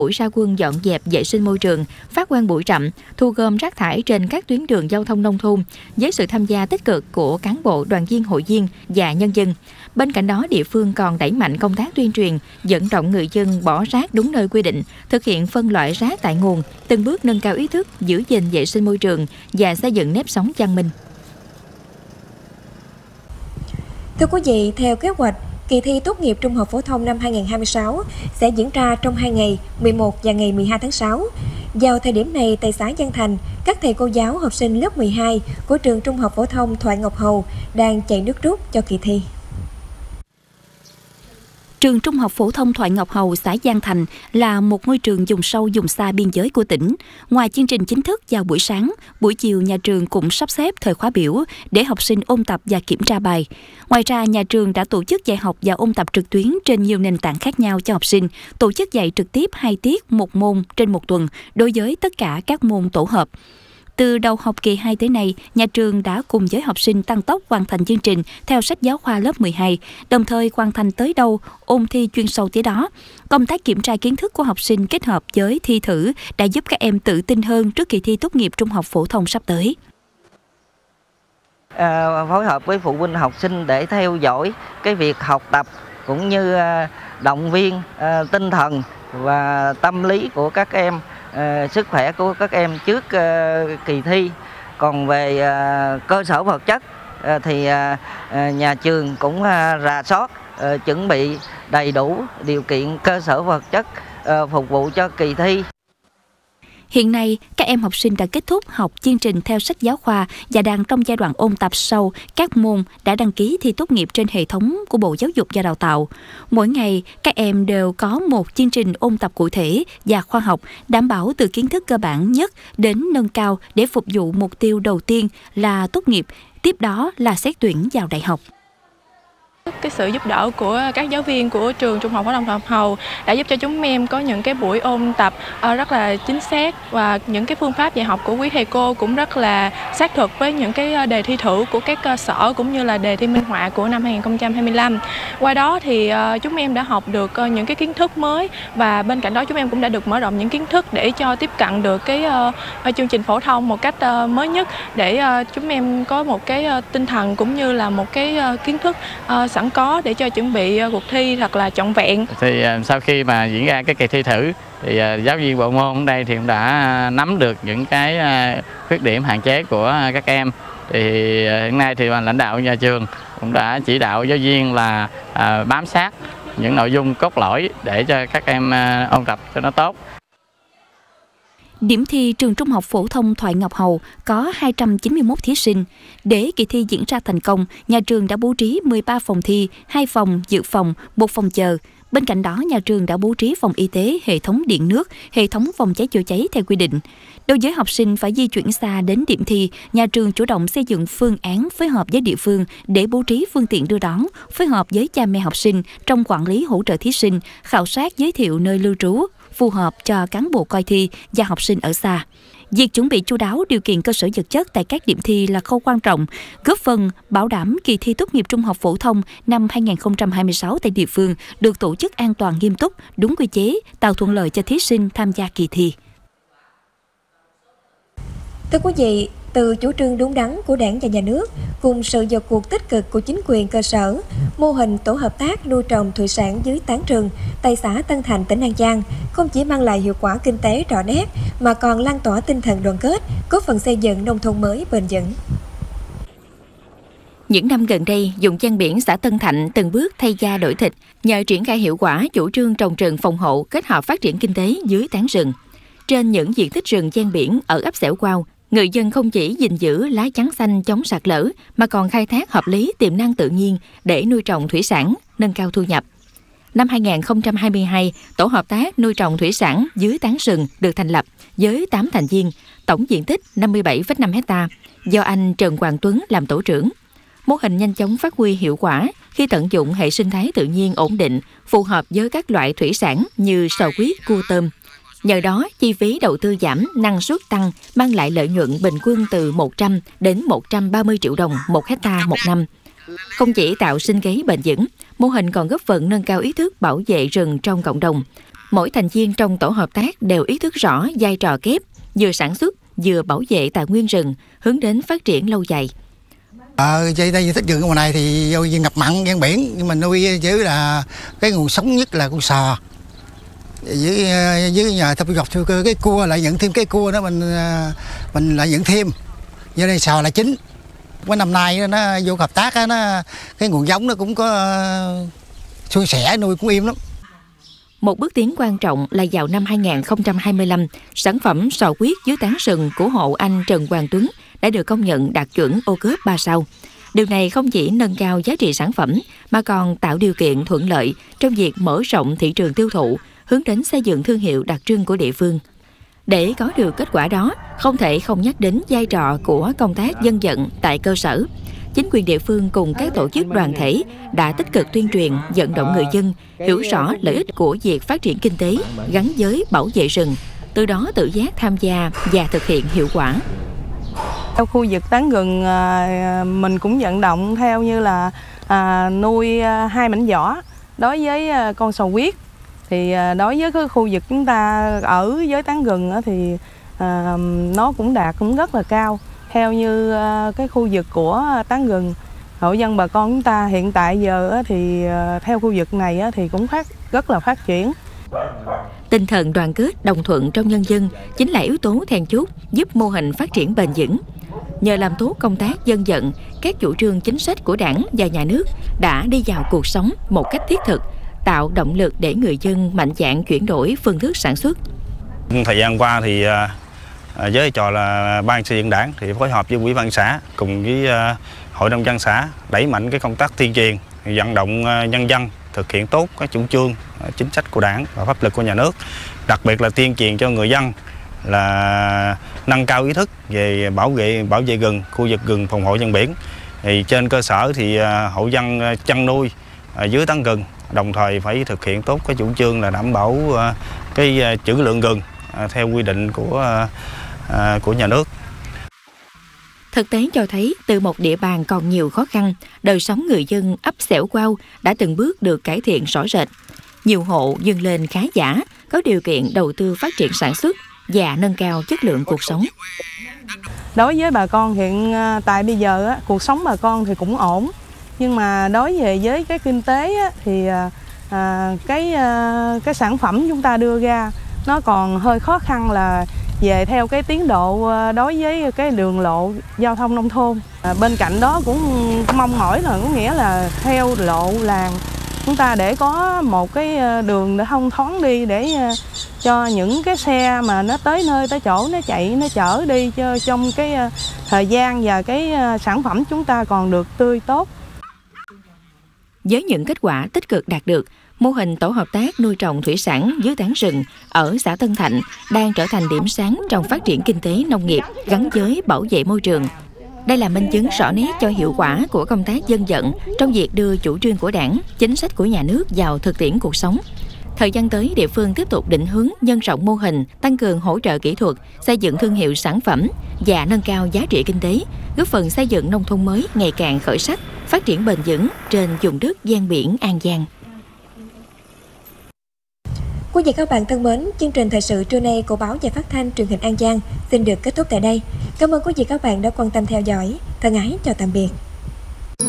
buổi ra quân dọn dẹp vệ sinh môi trường, phát quang bụi rậm, thu gom rác thải trên các tuyến đường giao thông nông thôn với sự tham gia tích cực của cán bộ, đoàn viên, hội viên và nhân dân. Bên cạnh đó, địa phương còn đẩy mạnh công tác tuyên truyền, vận động người dân bỏ rác đúng nơi quy định, thực hiện phân loại rác tại nguồn, từng bước nâng cao ý thức giữ gìn vệ sinh môi trường và xây dựng nếp sống văn minh. Thưa quý vị, theo kế hoạch, kỳ thi tốt nghiệp trung học phổ thông năm 2026 sẽ diễn ra trong 2 ngày, 11 và ngày 12 tháng 6. Vào thời điểm này, tại xã Giang Thành, các thầy cô giáo học sinh lớp 12 của trường trung học phổ thông Thoại Ngọc Hầu đang chạy nước rút cho kỳ thi. Trường Trung học phổ thông Thoại Ngọc Hầu, xã Giang Thành là một ngôi trường vùng sâu vùng xa biên giới của tỉnh. Ngoài chương trình chính thức vào buổi sáng, buổi chiều nhà trường cũng sắp xếp thời khóa biểu để học sinh ôn tập và kiểm tra bài. Ngoài ra, nhà trường đã tổ chức dạy học và ôn tập trực tuyến trên nhiều nền tảng khác nhau cho học sinh, tổ chức dạy trực tiếp 2 tiết 1 môn trên 1 tuần đối với tất cả các môn tổ hợp. Từ đầu học kỳ 2 tới nay, nhà trường đã cùng với học sinh tăng tốc hoàn thành chương trình theo sách giáo khoa lớp 12, đồng thời hoàn thành tới đâu, ôn thi chuyên sâu tới đó. Công tác kiểm tra kiến thức của học sinh kết hợp với thi thử đã giúp các em tự tin hơn trước kỳ thi tốt nghiệp trung học phổ thông sắp tới. Phối hợp với phụ huynh học sinh để theo dõi cái việc học tập cũng như động viên tinh thần và tâm lý của các em, sức khỏe của các em trước kỳ thi. Còn về cơ sở vật chất thì nhà trường cũng rà soát, chuẩn bị đầy đủ điều kiện cơ sở vật chất phục vụ cho kỳ thi. Hiện nay, các em học sinh đã kết thúc học chương trình theo sách giáo khoa và đang trong giai đoạn ôn tập sâu các môn đã đăng ký thi tốt nghiệp trên hệ thống của Bộ Giáo dục và Đào tạo. Mỗi ngày, các em đều có một chương trình ôn tập cụ thể và khoa học, đảm bảo từ kiến thức cơ bản nhất đến nâng cao để phục vụ mục tiêu đầu tiên là tốt nghiệp, tiếp đó là xét tuyển vào đại học. Cái sự giúp đỡ của các giáo viên của trường Trung học phổ thông Ngọc Hầu đã giúp cho chúng em có những cái buổi ôn tập rất là chính xác, và những cái phương pháp dạy học của quý thầy cô cũng rất là xác thực với những cái đề thi thử của các cơ sở cũng như là đề thi minh họa của năm 2025. Qua đó thì chúng em đã học được những cái kiến thức mới, và bên cạnh đó chúng em cũng đã được mở rộng những kiến thức để cho tiếp cận được cái chương trình phổ thông một cách mới nhất, để chúng em có một cái tinh thần cũng như là một cái kiến thức sẵn có để cho chuẩn bị cuộc thi thật là trọn vẹn. Thì sau khi mà diễn ra cái kỳ thi thử thì giáo viên bộ môn ở đây thì cũng đã nắm được những cái khuyết điểm hạn chế của các em. Thì hiện nay thì lãnh đạo nhà trường cũng đã chỉ đạo giáo viên là bám sát những nội dung cốt lõi để cho các em ôn tập cho nó tốt. Điểm thi trường Trung học phổ thông Thoại Ngọc Hầu có 291 thí sinh. Để kỳ thi diễn ra thành công, nhà trường đã bố trí 13 phòng thi, 2 phòng dự phòng, 1 phòng chờ. Bên cạnh đó, nhà trường đã bố trí phòng y tế, hệ thống điện nước, hệ thống phòng cháy chữa cháy theo quy định. Đối với học sinh phải di chuyển xa đến điểm thi, nhà trường chủ động xây dựng phương án phối hợp với địa phương để bố trí phương tiện đưa đón, phối hợp với cha mẹ học sinh trong quản lý hỗ trợ thí sinh, khảo sát giới thiệu nơi lưu trú phù hợp cho cán bộ coi thi và học sinh ở xa. Việc chuẩn bị chu đáo điều kiện cơ sở vật chất tại các điểm thi là khâu quan trọng, góp phần bảo đảm kỳ thi tốt nghiệp trung học phổ thông năm 2026 tại địa phương được tổ chức an toàn, nghiêm túc, đúng quy chế, tạo thuận lợi cho thí sinh tham gia kỳ thi. Thưa quý vị, từ chủ trương đúng đắn của Đảng và Nhà nước cùng sự vào cuộc tích cực của chính quyền cơ sở, mô hình tổ hợp tác nuôi trồng thủy sản dưới tán rừng tại xã Tân Thành, tỉnh An Giang không chỉ mang lại hiệu quả kinh tế rõ nét mà còn lan tỏa tinh thần đoàn kết, góp phần xây dựng nông thôn mới bền vững. Những năm gần đây, vùng ven biển xã Tân Thạnh từng bước thay da đổi thịt nhờ triển khai hiệu quả chủ trương trồng rừng phòng hộ kết hợp phát triển kinh tế dưới tán rừng. Trên những diện tích rừng ven biển ở ấp Xẻo Quao, người dân không chỉ gìn giữ lá chắn xanh chống sạt lở mà còn khai thác hợp lý tiềm năng tự nhiên để nuôi trồng thủy sản, nâng cao thu nhập. Năm 2022, tổ hợp tác nuôi trồng thủy sản dưới tán rừng được thành lập với 8 thành viên, tổng diện tích 57,5 ha, do anh Trần Hoàng Tuấn làm tổ trưởng. Mô hình nhanh chóng phát huy hiệu quả khi tận dụng hệ sinh thái tự nhiên ổn định, phù hợp với các loại thủy sản như sò huyết, cua, tôm. Nhờ đó, chi phí đầu tư giảm, năng suất tăng, mang lại lợi nhuận bình quân từ 100 đến 130 triệu đồng 1 hectare một năm. Không chỉ tạo sinh kế bền vững, mô hình còn góp phần nâng cao ý thức bảo vệ rừng trong cộng đồng. mỗi thành viên trong tổ hợp tác đều ý thức rõ vai trò kép, vừa sản xuất, vừa bảo vệ tài nguyên rừng, hướng đến phát triển lâu dài. Đây diện tích rừng mùa này thì ngập mặn ven biển, nhưng mà nuôi với là cái nguồn sống nhất là con sò. Với nhà tập gọc theo cái cua lại nhận thêm cái cua đó, mình lại nhận thêm. Giờ đây sò là chính. Cái năm nay nó vô hợp tác đó, cái nguồn giống nó cũng có suôn sẻ, nuôi cũng im lắm. Một bước tiến quan trọng là vào năm 2025, sản phẩm sò huyết dưới tán sừng của hộ anh Trần Hoàng Tuấn đã được công nhận đạt chuẩn ô cớp 3 sao. Điều này không chỉ nâng cao giá trị sản phẩm mà còn tạo điều kiện thuận lợi trong việc mở rộng thị trường tiêu thụ, hướng đến xây dựng thương hiệu đặc trưng của địa phương. Để có được kết quả đó, không thể không nhắc đến vai trò của công tác dân vận tại cơ sở. Chính quyền địa phương cùng các tổ chức đoàn thể đã tích cực tuyên truyền, vận động người dân hiểu rõ lợi ích của việc phát triển kinh tế gắn với bảo vệ rừng, từ đó tự giác tham gia và thực hiện hiệu quả. Theo khu vực tán rừng, mình cũng vận động theo như là nuôi 2 mảnh vỏ đối với con sò huyết. Thì đối với cái khu vực chúng ta ở với tán rừng thì nó cũng đạt cũng rất là cao. Theo như cái khu vực của tán rừng, hộ dân bà con chúng ta hiện tại giờ thì theo khu vực này thì cũng rất là phát triển. Tinh thần đoàn kết, đồng thuận trong nhân dân chính là yếu tố then chốt giúp mô hình phát triển bền vững. Nhờ làm tốt công tác dân vận, các chủ trương chính sách của Đảng và Nhà nước đã đi vào cuộc sống một cách thiết thực, tạo động lực để người dân mạnh dạn chuyển đổi phương thức sản xuất. Thời gian qua thì với vai trò là ban xây dựng Đảng thì phối hợp với Ủy ban xã cùng với Hội nông dân xã đẩy mạnh cái công tác tuyên truyền, vận động nhân dân thực hiện tốt các chủ trương chính sách của Đảng và pháp luật của nhà nước, đặc biệt là tuyên truyền cho người dân là nâng cao ý thức về bảo vệ rừng, khu vực rừng phòng hộ ven biển. Thì trên cơ sở thì hộ dân chăn nuôi dưới tán rừng đồng thời phải thực hiện tốt cái chủ trương là đảm bảo cái trữ lượng rừng theo quy định của nhà nước. Thực tế cho thấy, từ một địa bàn còn nhiều khó khăn, đời sống người dân ấp Xẻo Quao đã từng bước được cải thiện rõ rệt. Nhiều hộ vươn lên khá giả, có điều kiện đầu tư phát triển sản xuất và nâng cao chất lượng cuộc sống. Đối với bà con hiện tại bây giờ cuộc sống bà con thì cũng ổn, nhưng mà đối với cái kinh tế thì cái sản phẩm chúng ta đưa ra nó còn hơi khó khăn là về theo cái tiến độ đối với cái đường lộ giao thông nông thôn. Bên cạnh đó cũng mong mỏi là có nghĩa là theo lộ làng chúng ta để có một cái đường để thông thoáng đi để cho những cái xe mà nó tới nơi tới chỗ nó chạy nó chở đi cho trong cái thời gian và cái sản phẩm chúng ta còn được tươi tốt. Với những kết quả tích cực đạt được, mô hình tổ hợp tác nuôi trồng thủy sản dưới tán rừng ở xã Tân Thạnh đang trở thành điểm sáng trong phát triển kinh tế nông nghiệp gắn với bảo vệ môi trường. Đây là minh chứng rõ nét cho hiệu quả của công tác dân vận trong việc đưa chủ trương của Đảng, chính sách của nhà nước vào thực tiễn cuộc sống. Thời gian tới, địa phương tiếp tục định hướng nhân rộng mô hình, tăng cường hỗ trợ kỹ thuật, xây dựng thương hiệu sản phẩm và nâng cao giá trị kinh tế, góp phần xây dựng nông thôn mới ngày càng khởi sắc, phát triển bền vững trên vùng đất ven biển An Giang. Quý vị các bạn thân mến, chương trình thời sự trưa nay của báo và phát thanh truyền hình An Giang xin được kết thúc tại đây. Cảm ơn quý vị các bạn đã quan tâm theo dõi. Thân ái chào tạm biệt.